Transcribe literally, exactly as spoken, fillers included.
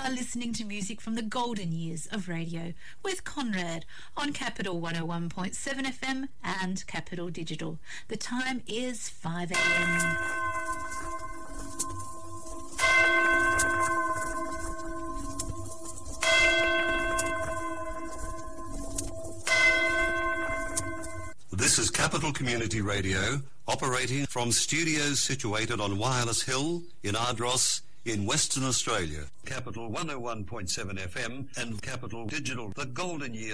are listening to music from the golden years of radio with Conrad on Capital one oh one point seven F M and Capital Digital. The time is five a m. This is Capital Community Radio, operating from studios situated on Wireless Hill in Ardross in Western Australia. Capital one oh one point seven F M and Capital Digital, the golden years